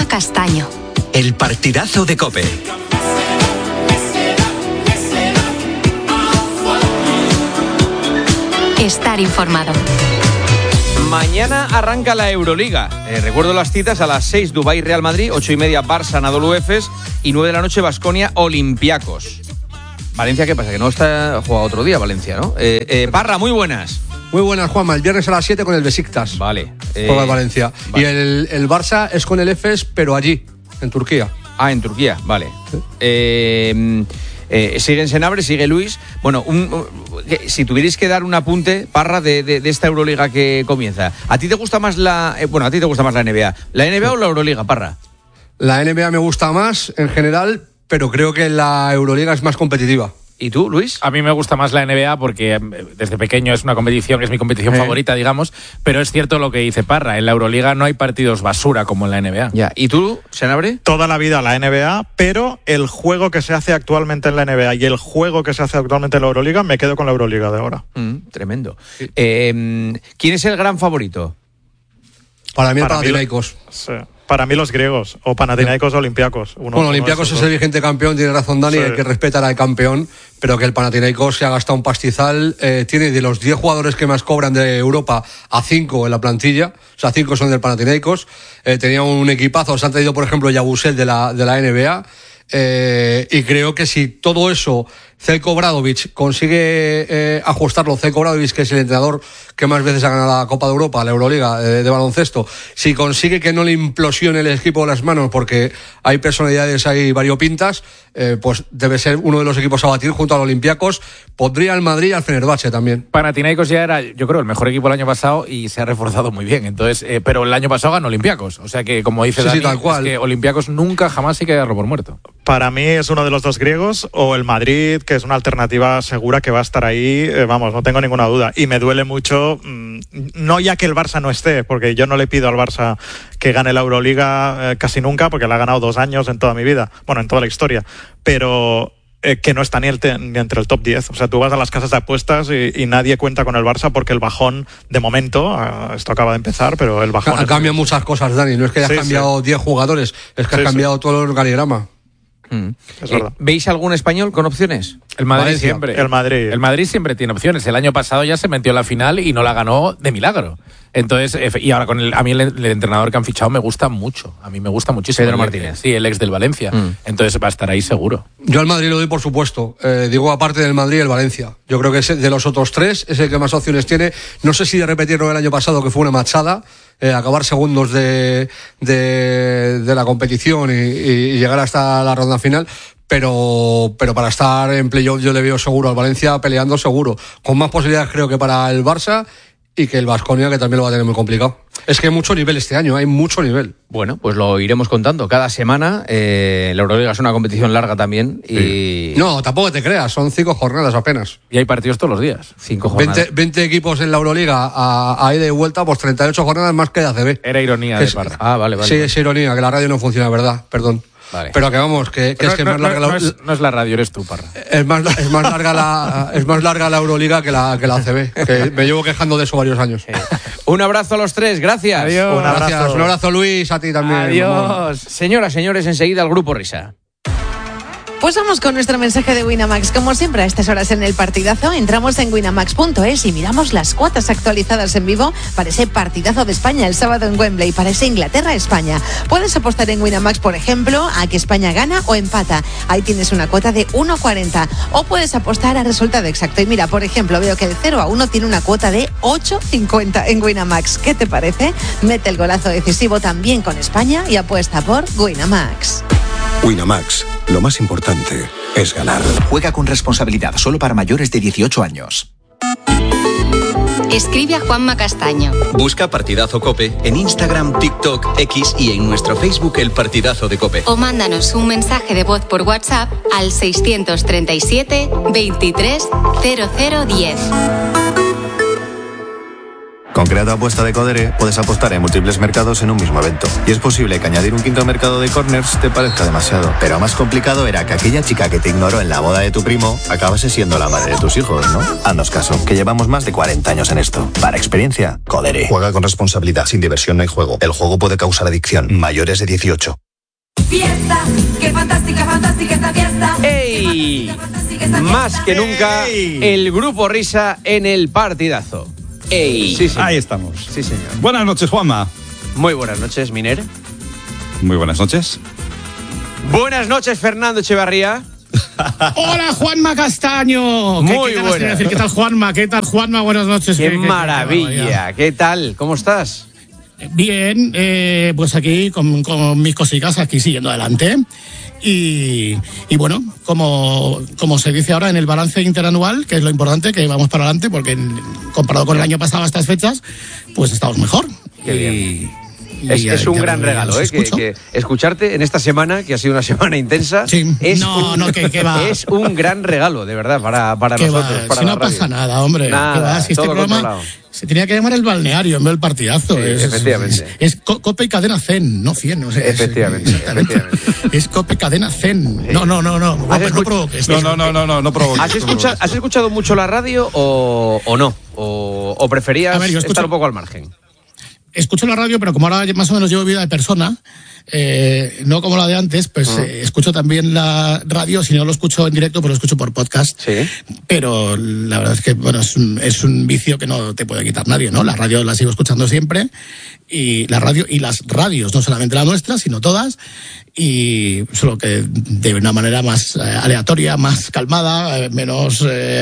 Juanma Castaño. El partidazo de COPE. Estar informado. Mañana arranca la Euroliga. Recuerdo las citas: a las 6 Dubái Real Madrid, 8:30 Barça Anadolu Efes y 9 de la noche Baskonia Olympiacos. Valencia, ¿qué pasa? Que no está jugado otro día Valencia, ¿no? Parra, muy buenas. Muy buenas, Juanma. El viernes a las 7 con el Besiktas. Vale. Juega el Valencia. Vale. Y el Barça es con el Efes, pero allí, en Turquía. Ah, en Turquía, vale. Sigue en Senabre, sigue Luis. Bueno, si tuvierais que dar un apunte, Parra, de esta Euroliga que comienza. ¿A ti te gusta más a ti te gusta más la NBA? ¿La NBA o la Euroliga, Parra? La NBA me gusta más, en general, pero creo que la Euroliga es más competitiva. ¿Y tú, Luis? A mí me gusta más la NBA porque desde pequeño es una competición, es mi competición favorita, digamos, pero es cierto lo que dice Parra, en la Euroliga no hay partidos basura como en la NBA. Ya. ¿Y tú, Senabre? Toda la vida la NBA, pero el juego que se hace actualmente en la NBA y el juego que se hace actualmente en la Euroliga, me quedo con la Euroliga de ahora. Tremendo. ¿Quién es el gran favorito? Para mí el Panathinaikos. Sí. Para mí los griegos, o Panathinaikos o Olympiacos. Bueno, Olympiacos es el vigente campeón, tiene razón Dani, hay que respetar al campeón, pero que el Panathinaikos se ha gastado un pastizal, tiene de los 10 jugadores que más cobran de Europa a 5 en la plantilla, o sea, 5 son del Panathinaikos, tenía un equipazo, se han traído por ejemplo Yabusel de la NBA, y creo que si todo eso Zeljko Obradović consigue ajustarlo, Zeljko Obradović, que es el entrenador que más veces ha ganado la Copa de Europa, la Euroliga de baloncesto, si consigue que no le implosione el equipo de las manos, porque hay personalidades ahí variopintas, pues debe ser uno de los equipos a batir junto al Olympiacos. Pondría al Madrid y al Fenerbahce también. Panathinaikos ya era, yo creo, el mejor equipo el año pasado y se ha reforzado muy bien. Entonces, pero el año pasado ganó Olympiacos, o sea que, como dice Dani, tal cual. Es que Olympiacos nunca jamás hay que darlo por muerto. Para mí es uno de los dos griegos, o el Madrid, que es una alternativa segura que va a estar ahí, vamos, no tengo ninguna duda. Y me duele mucho, no ya que el Barça no esté, porque yo no le pido al Barça que gane la Euroliga casi nunca, porque la ha ganado 2 años en toda mi vida, bueno, en toda la historia, pero que no está ni entre el top 10. O sea, tú vas a las casas de apuestas y nadie cuenta con el Barça porque el bajón, de momento, esto acaba de empezar, pero el bajón... Cambian muchas cosas, Dani, no es que hayas cambiado 10 jugadores, es que has cambiado todo el organigrama. Es verdad. ¿Veis algún español con opciones? El Madrid Valencia. siempre. El Madrid siempre tiene opciones. El año pasado ya se metió en la final y no la ganó de milagro. Entonces, y ahora a mí el entrenador que han fichado me gusta mucho. A mí me gusta muchísimo. Pedro Martínez. Sí, el ex del Valencia. Entonces va a estar ahí seguro. Yo al Madrid lo doy por supuesto. Digo, aparte del Madrid, el Valencia. Yo creo que de los otros 3 es el que más opciones tiene. No sé si de repetirlo el año pasado, que fue una machada, acabar segundos de la competición y llegar hasta la ronda final. Pero para estar en playoff yo le veo seguro al Valencia, peleando seguro. Con más posibilidades creo que para el Barça y que el Baskonia, que también lo va a tener muy complicado. Es que hay mucho nivel este año, hay mucho nivel. Bueno, pues lo iremos contando cada semana. La Euroliga es una competición larga también. Y... No, tampoco te creas, son 5 jornadas apenas. Y hay partidos todos los días. 5 jornadas. 20 equipos en la Euroliga a ida y vuelta, pues 38 jornadas más que de ACB. Era ironía de Parra. Ah, vale. Sí, es ironía, que la radio no funciona, ¿verdad? Perdón. Vale. Pero que vamos, que es que más larga no es la radio, eres tú, Parra. es más larga la Euroliga que la ACB, que me llevo quejando de eso varios años. Un abrazo a los 3, gracias. Adiós. Un abrazo Luis, a ti también. Adiós. Mamón. Señoras, señores, enseguida el Grupo Risa. Pues vamos con nuestro mensaje de Winamax. Como siempre a estas horas en el partidazo, entramos en winamax.es y miramos las cuotas actualizadas en vivo para ese partidazo de España el sábado en Wembley, para ese Inglaterra-España. Puedes apostar en Winamax, por ejemplo, a que España gana o empata. Ahí tienes una cuota de 1,40. O puedes apostar al resultado exacto. Y mira, por ejemplo, veo que el 0-1 tiene una cuota de 8,50 en Winamax. ¿Qué te parece? Mete el golazo decisivo también con España y apuesta por Winamax. Winamax, lo más importante es ganar. Juega con responsabilidad, solo para mayores de 18 años. Escribe a Juanma Castaño. Busca Partidazo COPE en Instagram, TikTok, X y en nuestro Facebook El Partidazo de COPE. O mándanos un mensaje de voz por WhatsApp al 637 23 0010. Con Crea tu apuesta de Codere puedes apostar en múltiples mercados en un mismo evento. Y es posible que añadir un quinto mercado de corners te parezca demasiado. Pero más complicado era que aquella chica que te ignoró en la boda de tu primo acabase siendo la madre de tus hijos, ¿no? Haznos caso, que llevamos más de 40 años en esto. Para experiencia, Codere. Juega con responsabilidad. Sin diversión no hay juego. El juego puede causar adicción. Mayores de 18. Fiesta, qué fantástica, fantástica esta fiesta. ¡Ey! Más que nunca, el Grupo Risa en el partidazo. ¡Ey! Sí, ahí estamos. Sí, señor. Buenas noches, Juanma. Muy buenas noches, Miner. Muy buenas noches. Buenas noches, Fernando Echevarría. Hola, Juanma Castaño. Muy buenas. ¿Qué tal, Juanma? ¿Qué tal, Juanma? Buenas noches. ¡Qué maravilla! ¿Qué tal? ¿Cómo estás? Bien, pues aquí con mis cositas, aquí siguiendo adelante. Y bueno, como se dice ahora en el balance interanual, que es lo importante, que vamos para adelante, porque comparado con el año pasado a estas fechas, pues estamos mejor. Qué bien. Es un gran regalo, que escucharte en esta semana, que ha sido una semana intensa. Sí. Es va. Es un gran regalo, de verdad, para nosotros. Para si la no radio. Pasa nada, hombre. Nada, si este programa se tenía que llamar el balneario en vez del partidazo. Sí, efectivamente. Es Cope y Cadena Zen, no 100. O sea, efectivamente. Es Cope Cadena Zen. Sí. No. No provoques. No provoques. ¿Has escuchado mucho la radio o no? ¿O preferías estar un poco al margen? Escucho la radio, pero como ahora más o menos llevo vida de persona, no como la de antes, pues escucho también la radio. Si no lo escucho en directo, pues lo escucho por podcast. Sí. Pero la verdad es que bueno, es un vicio que no te puede quitar nadie, ¿no? La radio la sigo escuchando siempre, y la radio y las radios, no solamente la nuestra, sino todas, y solo que de una manera más aleatoria, más calmada, menos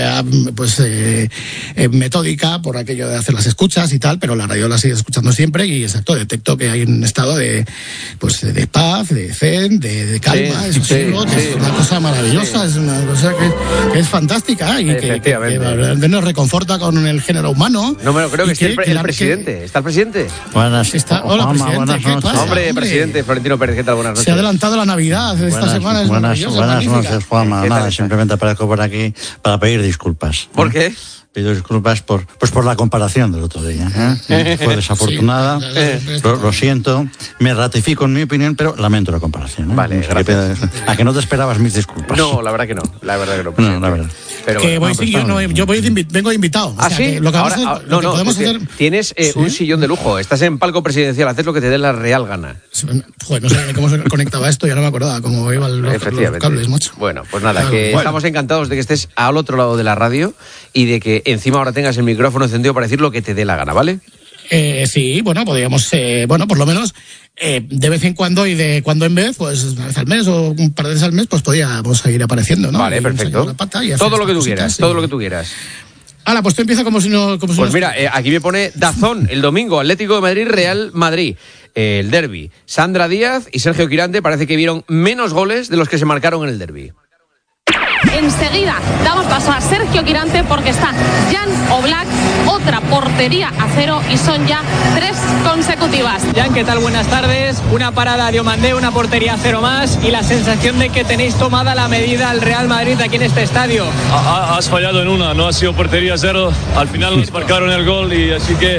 metódica, por aquello de hacer las escuchas y tal, pero la radio la sigo escuchando siempre, y exacto, detecto que hay un estado de paz, de zen, de calma, es una cosa maravillosa, es una cosa que es fantástica, y que nos reconforta con el género humano. No, pero creo que está el presidente. ¿Está el presidente? Hola, presidente. Buenas noches. Hombre, presidente Florentino Pérez, ¿qué tal? Buenas noches. Se ha adelantado la Navidad de esta semana. Buenas noches, Juanma. Nada, simplemente aparezco por aquí para pedir disculpas. ¿Por qué? Pido disculpas por la comparación del otro día. Fue desafortunada. Sí. Lo siento. Me ratifico en mi opinión, pero lamento la comparación. Vale, gracias. ¿A que no te esperabas mis disculpas? No, la verdad que no. La verdad. Pero yo vengo de invitado. ¿Ah, sí? Tienes un sillón de lujo. Estás en palco presidencial. Haces lo que te dé la real gana. Joder, no sé cómo se conectaba esto. Ya no me acordaba cómo iban los cables, macho. Bueno, pues nada, estamos encantados de que estés al otro lado de la radio y de que encima ahora tengas el micrófono encendido para decir lo que te dé la gana, ¿vale? Sí, bueno, podríamos, por lo menos de vez en cuando y de cuando en vez, pues una vez al mes o un par de veces al mes, pues podíamos seguir apareciendo, ¿no? Vale, perfecto. Todo lo que tú quieras, todo lo que tú quieras. Hala, pues tú empieza como si no... Pues mira, aquí me pone DAZN, el domingo, Atlético de Madrid, Real Madrid. El derbi. Sandra Díaz y Sergio Quirante parece que vieron menos goles de los que se marcaron en el derbi. Enseguida damos paso a Sergio Quirante porque está Jan Oblak, otra portería a cero, y son ya 3 consecutivas. Jan, ¿qué tal? Buenas tardes. Una parada a Diomandé, una portería a cero más, y la sensación de que tenéis tomada la medida al Real Madrid aquí en este estadio. Has fallado en una, no ha sido portería a cero. Al final nos marcaron el gol, y así que...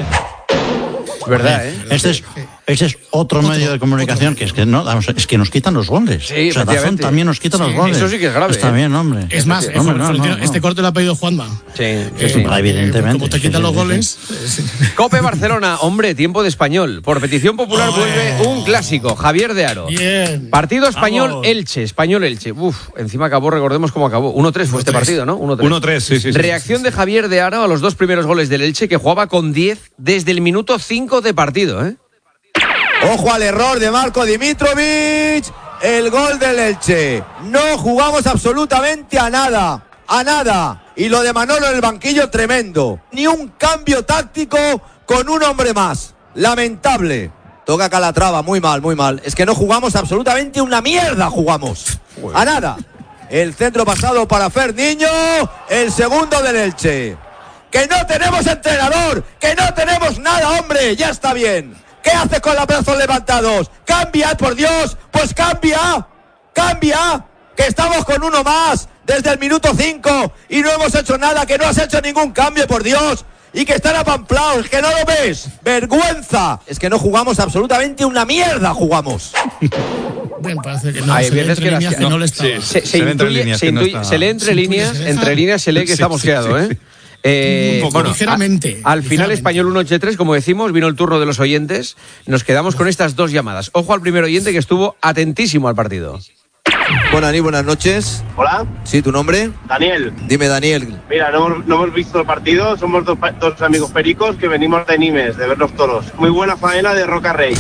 ¿Verdad, Este es otro medio de comunicación que es que nos quitan los goles. Sí, o sea, DAZN también nos quita los goles. Eso sí que es grave. Está bien, hombre. Es más, este corte lo ha pedido Juanma. Sí. Evidentemente. Como te quitan los goles. Cope Barcelona, hombre, tiempo de Español. Por petición popular vuelve un clásico, Javier de Aro. Bien. Partido Español-Elche. Español-Elche. Encima acabó, recordemos cómo acabó. 1-3 fue este partido, ¿no? 1-3, sí. Reacción de Javier de Aro a los 2 primeros goles del Elche, que jugaba con 10 desde el minuto 5 de partido, ¿eh? Ojo al error de Marko Dimitrovic, el gol del Elche. No jugamos absolutamente a nada. Y lo de Manolo en el banquillo, tremendo. Ni un cambio táctico con un hombre más. Lamentable. Toca Calatrava, muy mal. Es que no jugamos absolutamente una mierda, jugamos. A nada. El centro pasado para Fer Niño, el segundo del Elche. Que no tenemos entrenador, que no tenemos nada, hombre, ya está bien. ¿Qué haces con los brazos levantados? ¡Cambia, por Dios! ¡Pues cambia! Que estamos con uno más desde el minuto 5 y no hemos hecho nada, que no has hecho ningún cambio, por Dios. y que están apamplados, que no lo ves. ¡Vergüenza! Es que no jugamos absolutamente una mierda, jugamos. Bueno, parece que no. Hay Se lee veces entre que líneas que no le está. se lee entre líneas se lee que está mosqueado, ¿eh? Ligeramente. Al final, Español 183, como decimos, vino el turno de los oyentes. Nos quedamos con estas dos llamadas. Ojo al primer oyente que estuvo atentísimo al partido. Bueno, Ani, buenas noches. Hola. Sí, ¿tu nombre? Daniel. Dime, Daniel. Mira, no hemos visto el partido, somos dos amigos pericos que venimos de Nimes, de ver los toros. Muy buena faena de Roca Rey.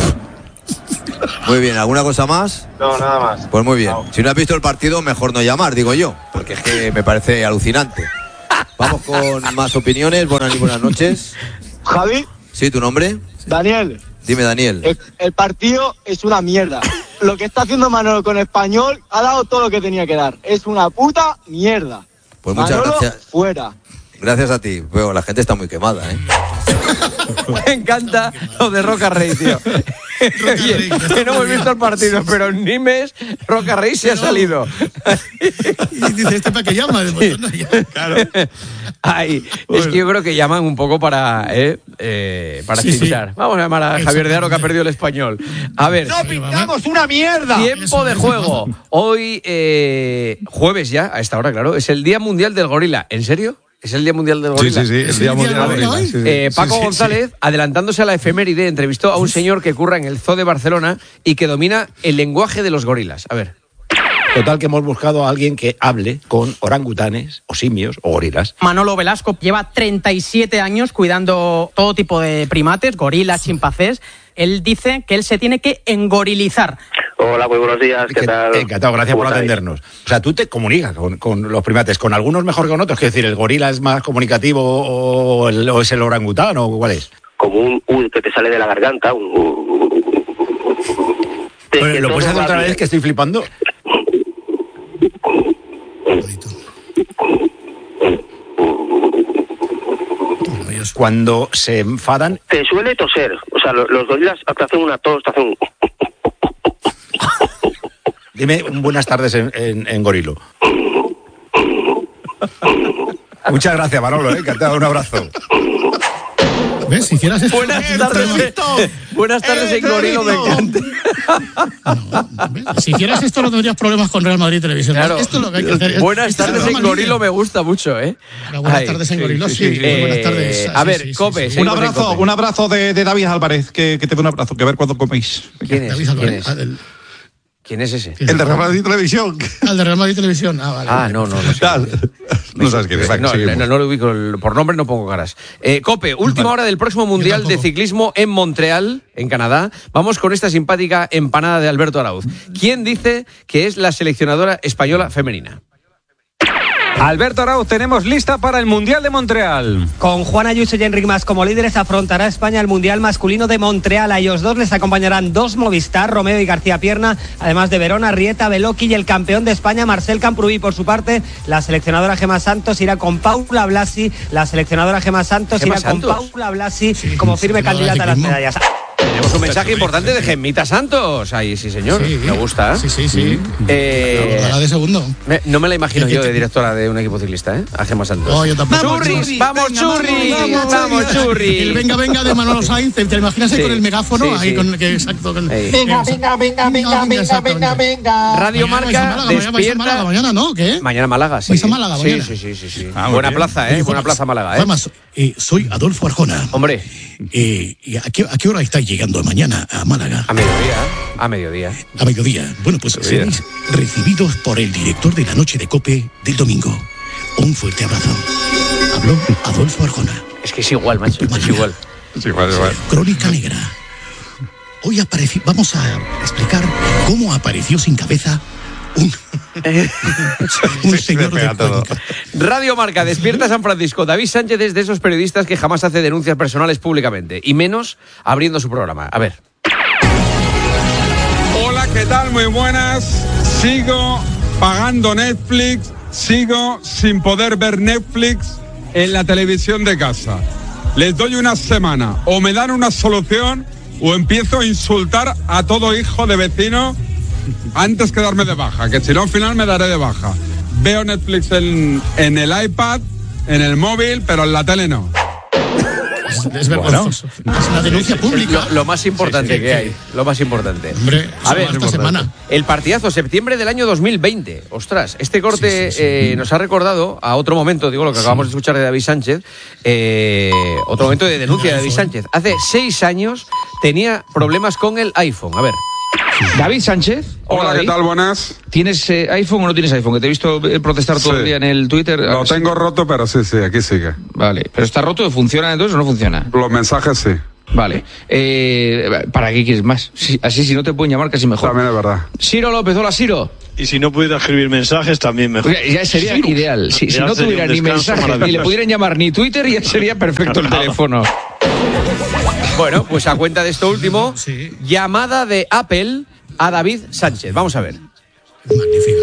Muy bien, ¿alguna cosa más? No, nada más. Pues muy bien. Si no has visto el partido, mejor no llamar, digo yo, porque es que me parece alucinante. Vamos con más opiniones. Buenas noches. Javi. Sí, ¿tu nombre? Daniel. Dime, Daniel. El partido es una mierda. Lo que está haciendo Manolo con Español ha dado todo lo que tenía que dar. Es una puta mierda. Pues muchas Manolo, gracias. Fuera. Gracias a ti. Pero la gente está muy quemada, ¿eh? Me encanta lo de Roca Rey, tío. Oye, que no hemos visto el partido, pero en Nimes Roca Rey se ha salido. Y dice, ¿este para qué llama? Claro. Ay, es que yo creo que llaman un poco para chinchar. Vamos a llamar a Javier de Aro, que ha perdido el Español. A ver. ¡No pintamos una mierda! Tiempo de juego. Hoy, jueves ya, a esta hora, claro, es el Día Mundial del Gorila. ¿En serio? ¿Es el Día Mundial del Gorila? Sí, el Día Mundial del Gorila. Paco González, adelantándose a la efeméride, entrevistó a un señor que curra en el Zoo de Barcelona y que domina el lenguaje de los gorilas. A ver. Total, que hemos buscado a alguien que hable con orangutanes, o simios, o gorilas. Manolo Velasco lleva 37 años cuidando todo tipo de primates, gorilas, chimpancés. Él dice que él se tiene que engorilizar. Hola, muy buenos días, ¿qué tal? Encantado, gracias por atendernos. O sea, tú te comunicas con los primates, con algunos mejor que con otros, es decir, ¿el gorila es más comunicativo o es el orangután o cuál es? Como un que te sale de la garganta, Bueno, ¿lo puedes hacer otra vez, que estoy flipando? Cuando se enfadan... Te suele toser, o sea, los gorilas te hacen una tos, te hacen... Dime buenas tardes en gorilo. Muchas gracias, Manolo, encantado, un abrazo. ¿Ves? Si hicieras esto... Buenas tardes en gorilo, me encanta. Si hicieras esto no tendrías problemas con Real Madrid Televisión. Claro. Esto es lo que hay que hacer. Buenas tardes en gorilo me gusta mucho, ¿eh? Buenas tardes en gorilo, sí. Buenas tardes. A ver, Cope. Un abrazo de David Álvarez, que te dé un abrazo, que a ver cuándo coméis. ¿Quién es? ¿Quién es ese? El de Real Madrid Televisión. El de Real Madrid Televisión. Ah, vale. No. No sabes quién es. No lo ubico, por nombre no pongo caras. Cope, última hora del próximo Mundial de Ciclismo en Montreal, en Canadá. Vamos con esta simpática empanada de Alberto Arauz. ¿Quién dice que es la seleccionadora española femenina? Alberto Arauz, tenemos lista para el Mundial de Montreal. Con Juan Ayuso y Enric Mas como líderes, afrontará España el Mundial masculino de Montreal. A ellos dos les acompañarán dos Movistar, Romeo y García Pierna, además de Verona, Rieta, Beloki y el campeón de España, Marcel Camprubí. Por su parte, la seleccionadora Gemma Santos irá con Paula Blasi. Como firme candidata a las medallas. Tenemos un mensaje importante de Gemmita Santos. Ahí, sí, señor. Sí. Me gusta. Sí. La de segundo. No me la imagino yo de directora de un equipo ciclista, ¿eh? A Gemma Santos. No, yo tampoco. ¡Churris! ¡Vamos, churris! ¡Vamos, churris! El venga de Manolo Sainz. ¿Te imaginas ahí con el megáfono? Ahí con exacto. Venga. Radio Marca despierta. Mañana, ¿no? ¿Qué? Mañana Málaga, sí. ¿Vais a Málaga mañana? Sí. Buena plaza, ¿eh? Buena plaza Málaga, ¿eh? Además, soy Adolfo Arjona. Hombre. ¿Y a qué hora estáis llegando mañana a Málaga? A mediodía. A mediodía. Bueno, pues seréis recibidos por el director de la noche de COPE del domingo. Un fuerte abrazo. Habló Adolfo Arjona. Es que es igual, macho. Es igual. Crónica Negra. Hoy vamos a explicar cómo apareció sin cabeza un señor de crónica. Radio Marca despierta San Francisco. David Sánchez es de esos periodistas que jamás hace denuncias personales públicamente, y menos abriendo su programa. A ver. Hola, ¿qué tal? Muy buenas. Sigo pagando Netflix, sigo sin poder ver Netflix en la televisión de casa. Les doy una semana, o me dan una solución, o empiezo a insultar a todo hijo de vecino antes que darme de baja, que si no al final me daré de baja. Veo Netflix en el iPad, en el móvil, pero en la tele no. Es vergonzoso. Es una denuncia pública. Lo más importante que hay. Lo más importante. Hombre, a ver, esta semana. El partidazo, septiembre del año 2020. Ostras, este corte nos ha recordado a otro momento, digo, lo que acabamos de escuchar de David Sánchez, otro momento de denuncia de David Sánchez. Hace 6 años tenía problemas con el iPhone. A ver. David Sánchez. Hola, David. ¿qué tal? Buenas. ¿Tienes iPhone o no tienes iPhone? Que te he visto protestar todo el día en el Twitter. Lo tengo roto, pero sí, aquí sigue. Vale, pero está roto, ¿funciona entonces o no funciona? Los mensajes sí. Vale. ¿Para qué quieres más? Así si no te pueden llamar casi mejor. También es verdad. Ciro López, hola Ciro. Y si no pudiera escribir mensajes, también mejor. Ya sería ideal. Si no tuviera ni mensajes, ni le pudieran llamar ni Twitter, ya sería perfecto el teléfono. Bueno, pues a cuenta de esto último, llamada de Apple a David Sánchez. Vamos a ver. Magnífico.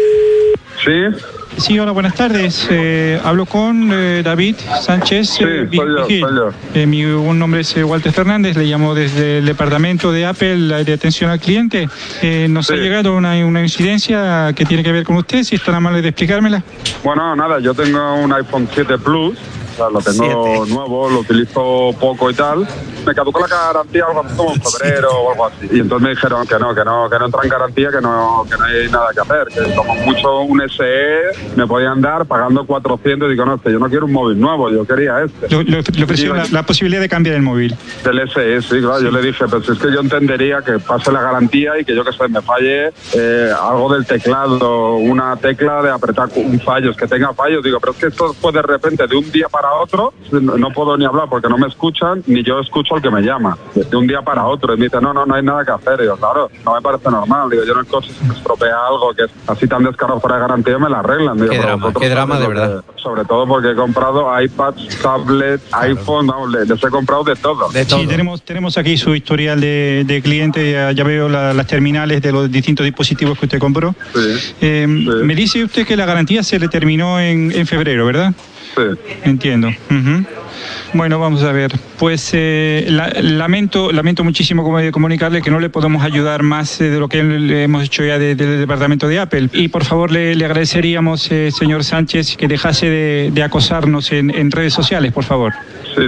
Sí. Sí, hola, buenas tardes. Hablo con David Sánchez. Sí, soy yo. Mi nombre es Walter Fernández, le llamo desde el departamento de Apple de atención al cliente. Nos ha llegado una incidencia que tiene que ver con usted, si es tan amable de explicármela. Bueno, nada, yo tengo un iPhone 7 Plus. Lo tengo nuevo, lo utilizo poco y tal. Me caducó la garantía algo así como en febrero o algo así. Y entonces me dijeron que no entra en garantía, que no hay nada que hacer. Que como mucho un SE me podían dar pagando 400. Y digo, no, yo no quiero un móvil nuevo, yo quería este. Le ofrecieron la posibilidad de cambiar el móvil. Del SE, sí, claro. Yo le dije, pues es que yo entendería que pase la garantía y que yo que sé, me falle algo del teclado, una tecla de apretar un fallo, es que tenga fallos. Digo, pero es que esto fue de repente de un día para otro, no puedo ni hablar porque no me escuchan, ni yo escucho al que me llama, de un día para otro, y me dice, no hay nada que hacer. Y digo, claro, no me parece normal. Digo, yo en el coche si me estropea algo que es así tan descarado fuera de garantía, me la arreglan. Digo, qué drama de verdad. Sobre todo porque he comprado iPads, tablets, iPhone, vamos, les he comprado de todo. Sí, tenemos aquí su historial de cliente, ya veo las terminales de los distintos dispositivos que usted compró. Sí. Me dice usted que la garantía se le terminó en febrero, ¿verdad? Sí. Entiendo. Uh-huh. Bueno, vamos a ver. Pues lamento muchísimo comunicarle que no le podemos ayudar más de lo que le hemos hecho ya desde el departamento de Apple. Y por favor le agradeceríamos, señor Sánchez, que dejase de acosarnos en redes sociales, por favor. Sí.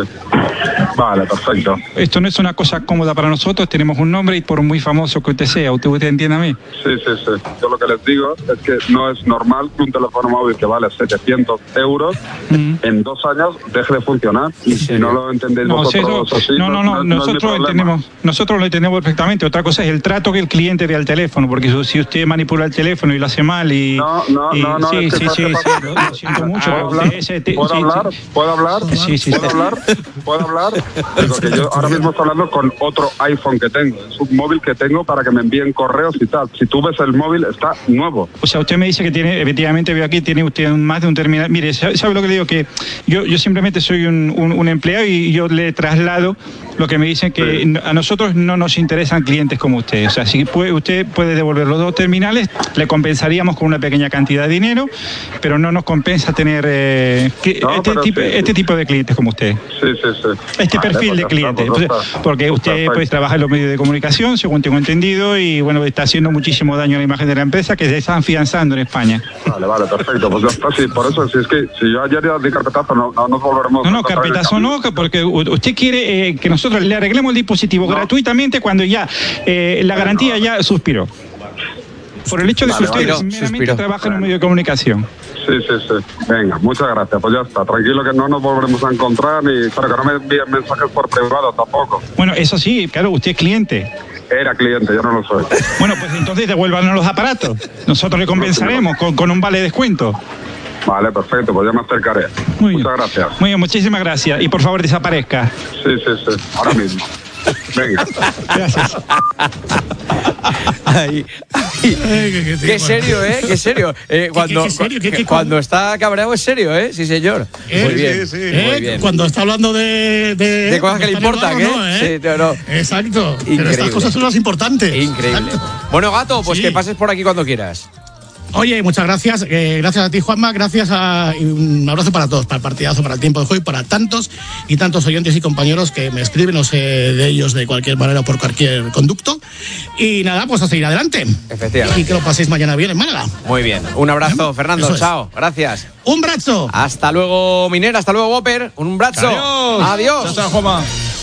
Vale, perfecto. Esto no es una cosa cómoda para nosotros, tenemos un nombre y por muy famoso que usted sea, ¿usted entiéndame? Sí. Yo lo que les digo es que no es normal que un teléfono móvil que vale 700 euros en 2 años deje de funcionar. Y si no lo entendéis vosotros así, nosotros lo entendemos perfectamente. Otra cosa es el trato que el cliente dé al teléfono, porque si usted manipula el teléfono y lo hace mal y... No, sí, lo siento mucho. ¿Puedo hablar? Sí. ¿Puedo hablar? Digo que yo ahora mismo estoy hablando con otro iPhone que tengo. Es un móvil que tengo para que me envíen correos y tal. Si tú ves el móvil, está nuevo. O sea, usted me dice que tiene, efectivamente veo aquí, tiene usted más de un terminal. Mire, ¿sabe lo que le digo? Que yo simplemente soy un empleado y yo le traslado lo que me dicen, que a nosotros no nos interesan clientes como usted. O sea, si usted puede devolver los 2 terminales, le compensaríamos con una pequeña cantidad de dinero, pero no nos compensa tener este tipo de clientes como usted. Sí. Este perfil de cliente. Porque usted pues trabaja en los medios de comunicación, según tengo entendido, y bueno, está haciendo muchísimo daño a la imagen de la empresa, que se está afianzando en España. Vale, perfecto. Pues ya está, sí, por eso, si es que si yo ayer ya di carpetazo, no nos volveremos... No, carpetazo no, porque usted quiere que nosotros le arreglemos el dispositivo gratuitamente cuando ya la garantía ya suspiró. Por el hecho de que usted meramente trabaja en un medio de comunicación. Sí. Venga, muchas gracias. Pues ya está. Tranquilo que no nos volveremos a encontrar, pero que no me envíen mensajes por privado tampoco. Bueno, eso sí, claro, usted es cliente. Era cliente, yo no lo soy. Bueno, pues entonces devuélvanos los aparatos. Nosotros le compensaremos con un vale de descuento. Vale, perfecto, pues ya me acercaré. Muchas gracias. Muy bien, muchísimas gracias. Y por favor, desaparezca. Sí, ahora mismo. Venga. Gracias. Qué serio, Qué serio. Cuando está cabreado es serio, Sí, señor. Muy bien. Cuando está hablando de cosas que le importan, Sí, no. Exacto. Increíble. Pero estas cosas son las importantes. Increíble. Exacto. Bueno, Gato, pues que pases por aquí cuando quieras. Oye, muchas gracias. Gracias a ti, Juanma. Y un abrazo para todos, para el partidazo, para el tiempo de juego y para tantos y tantos oyentes y compañeros que me escriben, no sé de ellos de cualquier manera o por cualquier conducto. Y nada, pues a seguir adelante. Efectivamente. Y que lo paséis mañana bien en Málaga. Muy bien. Un abrazo, Fernando. Chao. Gracias. Un brazo. Hasta luego, Miner. Hasta luego, Whopper. Un brazo. Adiós. Adiós. Chao, Juanma.